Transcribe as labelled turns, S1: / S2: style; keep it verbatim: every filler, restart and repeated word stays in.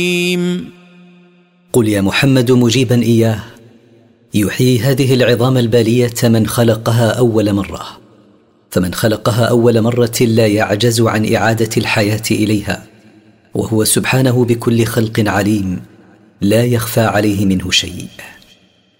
S1: قل يا محمد مجيبا إياه: يحيي هذه العظام البالية من خلقها أول مرة، فمن خلقها أول مرة لا يعجز عن إعادة الحياة إليها، وهو سبحانه بكل خلق عليم لا يخفى عليه منه شيء.